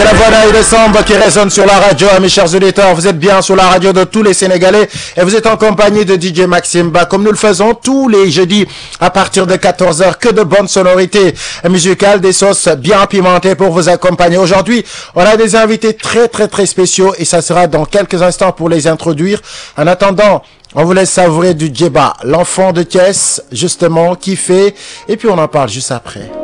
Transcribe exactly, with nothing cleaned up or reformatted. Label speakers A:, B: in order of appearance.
A: C'est la voix d'Aïe Samba qui résonne sur la radio, mes chers auditeurs. Vous êtes bien sur la radio de tous les Sénégalais et vous êtes en compagnie de D J Maxime Ba, comme nous le faisons tous les jeudis à partir de quatorze heures. Que de bonnes sonorités musicales, des sauces bien pimentées pour vous accompagner. Aujourd'hui, on a des invités très très très spéciaux et ça sera dans quelques instants pour les introduire. En attendant, on vous laisse savourer du Djeba, l'enfant de Thiès, justement, qui fait, et puis on en parle juste après.